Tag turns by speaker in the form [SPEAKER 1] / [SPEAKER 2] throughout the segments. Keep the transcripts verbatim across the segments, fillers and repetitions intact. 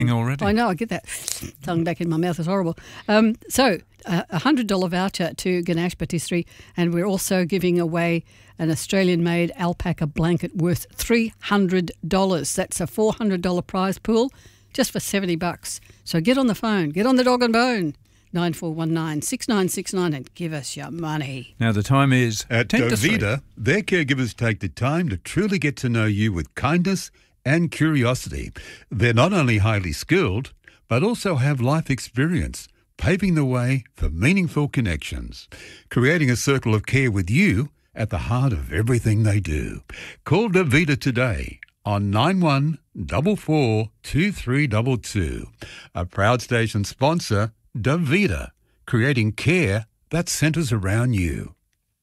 [SPEAKER 1] already.
[SPEAKER 2] I know, I get that tongue back in my mouth. It's horrible. Um, so, uh, a one hundred dollars voucher to Ganesh Patisserie, and we're also giving away an Australian-made alpaca blanket worth three hundred dollars. That's a four hundred dollars prize pool just for seventy bucks. So get on the phone, get on the dog and bone, nine four one nine, six nine six nine, and give us your money.
[SPEAKER 1] Now the time is
[SPEAKER 3] At
[SPEAKER 1] ten to three.
[SPEAKER 3] Dovita, their caregivers take the time to truly get to know you with kindness and curiosity. They're not only highly skilled, but also have life experience, paving the way for meaningful connections, creating a circle of care with you at the heart of everything they do. Call Dovita today on nine one four four two three two two. A proud station sponsor, Dovita, creating care that centres around you.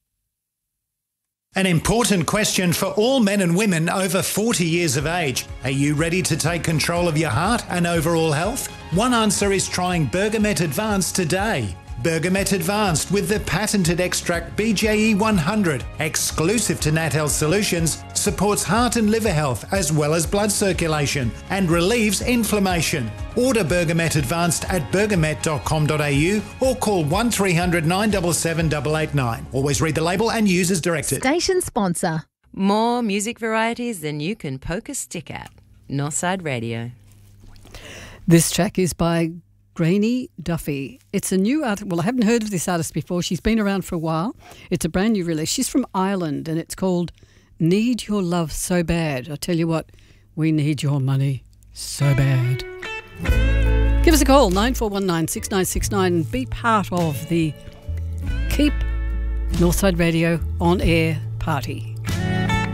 [SPEAKER 4] An important question for all men and women over forty years of age. Are you ready to take control of your heart and overall health? One answer is trying Bergamet Advanced today. Bergamet Advanced with the patented extract B J E one hundred, exclusive to Nat Health Solutions, supports heart and liver health as well as blood circulation and relieves inflammation. Order Bergamet Advanced at bergamet dot com dot a u or call one three hundred nine seven seven eight eight nine. Always read the label and use as directed.
[SPEAKER 5] Station sponsor.
[SPEAKER 6] More music varieties than you can poke a stick at. Northside Radio.
[SPEAKER 2] This track is by Grainy Duffy. It's a new artist. Well, I haven't heard of this artist before. She's been around for a while. It's a brand new release. She's from Ireland and it's called Need Your Love So Bad. I tell you what, we need your money so bad. Give us a call, nine four one nine, six nine six nine, and be part of the Keep Northside Radio on Air party.